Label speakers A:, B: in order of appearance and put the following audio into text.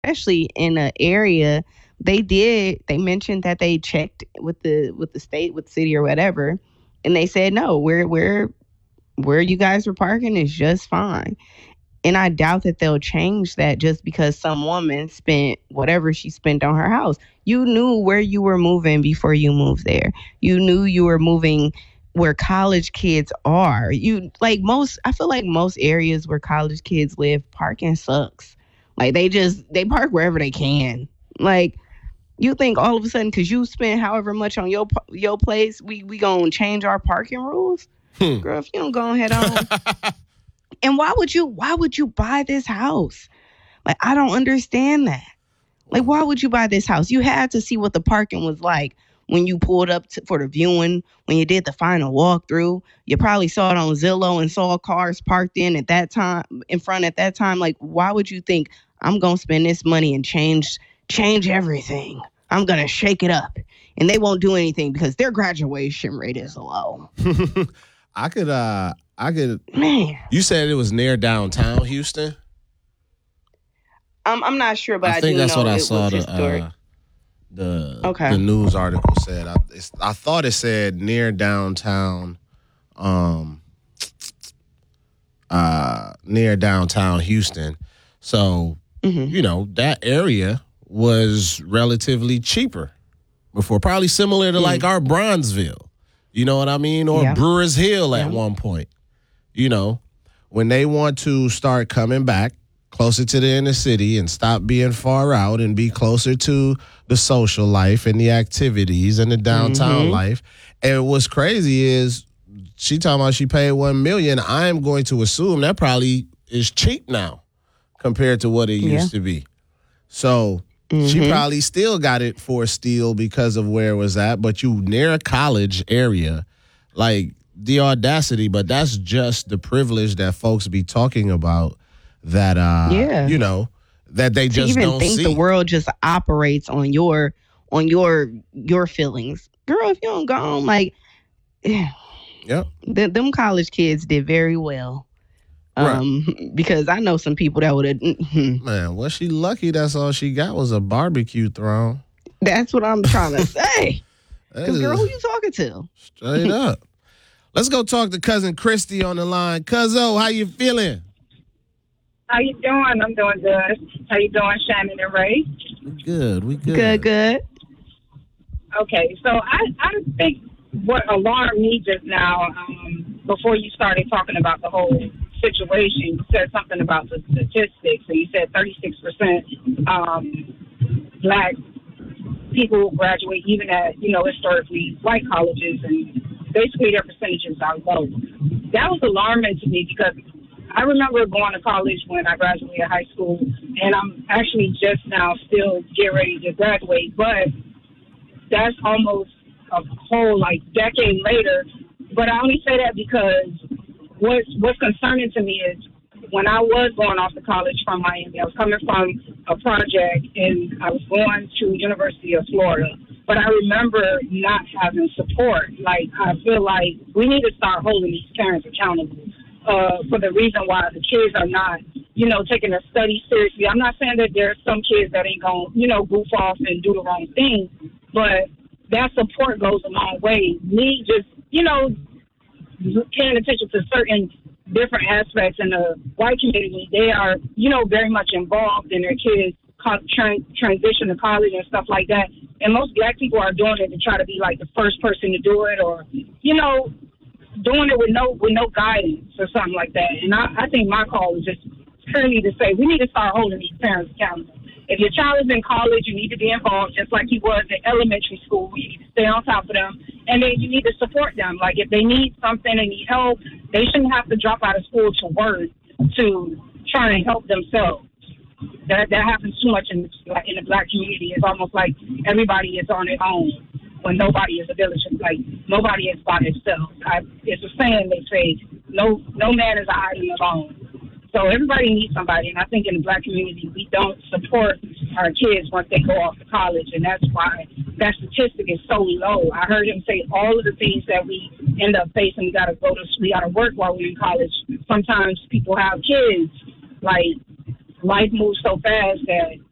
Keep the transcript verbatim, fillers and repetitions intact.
A: especially in an area. They did. They mentioned that they checked with the with the state, with the city or whatever, and they said no. Where where where you guys were parking is just fine. And I doubt that they'll change that just because some woman spent whatever she spent on her house. You knew where you were moving before you moved there. You knew you were moving where college kids are. You like most I feel like most areas where college kids live, parking sucks. Like they just they park wherever they can. Like you think all of a sudden cuz you spent however much on your your place, we we going to change our parking rules?
B: Hmm.
A: Girl, if you don't go ahead on. And why would you why would you buy this house? Like I don't understand that. Like why would you buy this house? You had to see what the parking was like when you pulled up to, for the viewing, when you did the final walkthrough. You probably saw it on Zillow and saw cars parked in at that time in front at that time. Like why would you think I'm going to spend this money and change change everything? I'm going to shake it up. And they won't do anything because their graduation rate is low.
B: I could uh I could.
A: Man,
B: you said it was near downtown Houston.
A: I'm I'm not sure, but I,
B: I think
A: do
B: that's
A: know
B: what I
A: it
B: saw.
A: was
B: The
A: historic.
B: uh, the
A: Okay.
B: the news article said. I it's, I thought it said near downtown, um, uh, near downtown Houston. So
A: hmm
B: you know that area was relatively cheaper before, probably similar to
A: Mm.
B: like our Bronzeville. You know what I mean, or
A: Yeah.
B: Brewers Hill at
A: Yeah.
B: one point. You know, when they want to start coming back closer to the inner city and stop being far out and be closer to the social life and the activities and the downtown
A: Mhm.
B: life. And what's crazy is she talking about she paid one million. I am going to assume that probably is cheap now compared to what it
A: Yeah.
B: used to be. So she
A: Mhm.
B: probably still got it for a steal because of where it was at, but you near a college area, like the audacity, but that's just the privilege that folks be talking about that, uh,
A: Yeah.
B: you know, that they
A: To
B: just
A: even
B: don't
A: think
B: see.
A: the world just operates on your on your your feelings, girl. If you don't go on, like, yeah,
B: Yep.
A: th- them college kids did very well.
B: Right.
A: Um, because I know some people that would have.
B: Man, was she lucky that's all she got was a barbecue throne?
A: That's what I'm trying to say.
B: That
A: Because girl, who
B: is
A: you talking to?
B: straight up. Let's go talk to cousin Christy on the line. Cuzzo, how you feeling?
C: How you doing? I'm doing good. How you doing, Shannon and Ray?
B: We good. We good.
A: Good, good.
C: Okay, so I, I think what alarmed me just now, um, before you started talking about the whole situation, you said something about the statistics, and you said thirty-six percent um, black people graduate even at, you know, historically white colleges, and basically their percentages are low. That was alarming to me because I remember going to college when I graduated high school, and I'm actually just now still getting ready to graduate, but that's almost a whole, like, decade later. But I only say that because what's, what's concerning to me is when I was going off to college from Miami, I was coming from a project, and I was going to University of Florida. But I remember not having support. Like, I feel like we need to start holding these parents accountable uh, for the reason why the kids are not, you know, taking their studies seriously. I'm not saying that there's some kids that ain't going to, you know, goof off and do the wrong thing, but that support goes a long way. Me just, you know, paying attention to certain different aspects in the white community, they are, you know, very much involved in their kids' tra- transition to college and stuff like that. And most black people are doing it to try to be like the first person to do it, or, you know, doing it with no with no guidance or something like that. And I, I think my call is just purely to say we need to start holding these parents accountable. If your child is in college, you need to be involved just like he was in elementary school. You need to stay on top of them. And then you need to support them. Like if they need something and need help, they shouldn't have to drop out of school to work to try and help themselves. That that happens too much in the, in the black community. It's almost like everybody is on their own when nobody is a village. Like nobody is by themselves. I, it's a saying they say, no no man is an island alone. So everybody needs somebody, and I think in the black community we don't support our kids once they go off to college, and that's why that statistic is so low. I heard him say all of the things that we end up facing. We got to go to, we got to work while we're in college. Sometimes people have kids. Like life moves so fast that